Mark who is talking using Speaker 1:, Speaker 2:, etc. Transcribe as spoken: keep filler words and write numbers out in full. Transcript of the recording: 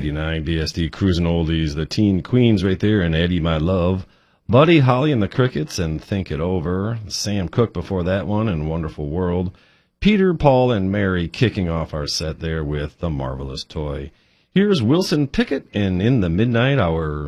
Speaker 1: eighty-nine B S D Cruising Oldies, the Teen Queens right there, and Eddie My Love. Buddy Holly and the Crickets and Think It Over. Sam Cooke before that one and Wonderful World. Peter, Paul, and Mary kicking off our set there with The Marvelous Toy. Here's Wilson Pickett and In the Midnight Hour.